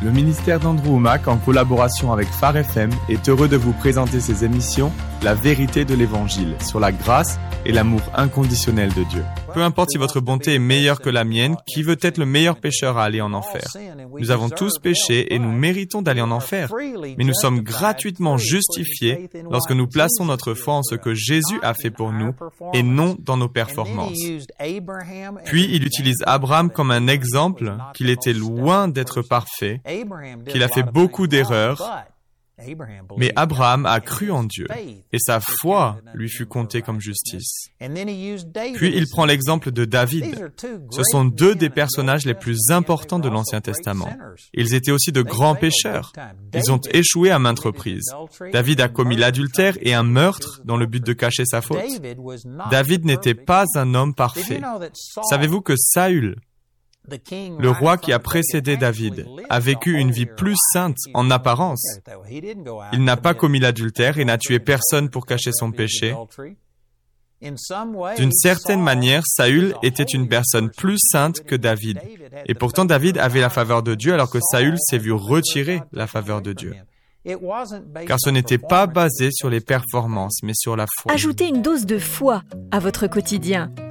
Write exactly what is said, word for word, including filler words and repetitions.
Le ministère d'Andrew Wommack, en collaboration avec Phare F M, est heureux de vous présenter ses émissions « La vérité de l'Évangile » sur la grâce et l'amour inconditionnel de Dieu. Peu importe si votre bonté est meilleure que la mienne, qui veut être le meilleur pécheur à aller en enfer? Nous avons tous péché et nous méritons d'aller en enfer. Mais nous sommes gratuitement justifiés lorsque nous plaçons notre foi en ce que Jésus a fait pour nous et non dans nos performances. Puis il utilise Abraham comme un exemple qu'il était loin d'être parfait, qu'il a fait beaucoup d'erreurs, mais Abraham a cru en Dieu et sa foi lui fut comptée comme justice. Puis il prend l'exemple de David. Ce sont deux des personnages les plus importants de l'Ancien Testament. Ils étaient aussi de grands pécheurs. Ils ont échoué à maintes reprises. David a commis l'adultère et un meurtre dans le but de cacher sa faute. David n'était pas un homme parfait. Savez-vous que Saül, le roi qui a précédé David, a vécu une vie plus sainte en apparence? Il n'a pas commis l'adultère et n'a tué personne pour cacher son péché. D'une certaine manière, Saül était une personne plus sainte que David. Et pourtant, David avait la faveur de Dieu alors que Saül s'est vu retirer la faveur de Dieu. Car ce n'était pas basé sur les performances, mais sur la foi. Ajoutez une dose de foi à votre quotidien